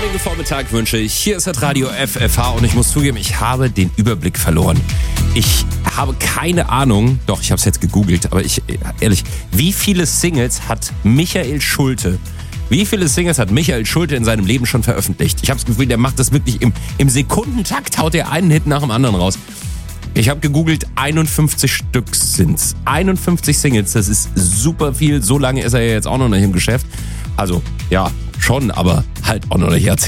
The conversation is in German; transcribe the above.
sonnigen Vormittag wünsche ich. Hier ist das Radio FFH und ich muss zugeben, ich habe den Überblick verloren. Ich habe keine Ahnung, doch, ich habe es jetzt gegoogelt, aber ehrlich, wie viele Singles hat Michael Schulte in seinem Leben schon veröffentlicht? Ich habe das Gefühl, der macht das wirklich im Sekundentakt, haut der einen Hit nach dem anderen raus. Ich habe gegoogelt, 51 Stück sind's. 51 Singles, das ist super viel. So lange ist er ja jetzt auch noch nicht im Geschäft. Also, ja, schon, aber halt auch noch nicht Jahrzehnte.